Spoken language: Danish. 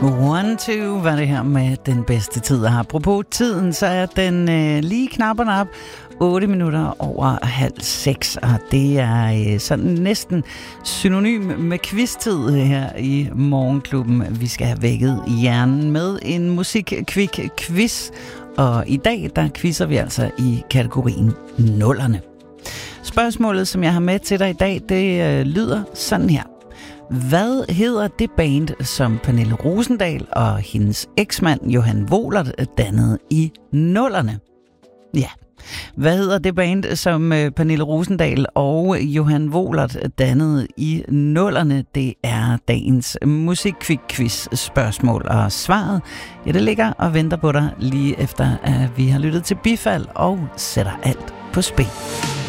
1, 2 var det her med den bedste tid. Og apropos tiden, så er den lige knapperne op 8 minutter over 5:30, og det er sådan næsten synonym med quiz-tid her i Morgenklubben. Vi skal have vækket hjernen med en musik-kvik-quiz, og i dag der quizzer vi altså i kategorien nullerne. Spørgsmålet, som jeg har med til dig i dag, det lyder sådan her. Hvad hedder det band, som Pernille Rosendahl og hendes eksmand Johan Wohlert dannede i nullerne? Ja, hvad hedder det band, som Pernille Rosendahl og Johan Wohlert dannede i nullerne? Det er dagens musik-quiz spørgsmål, og svaret, ja, det ligger og venter på dig lige efter, at vi har lyttet til Bifald og sætter alt på spil.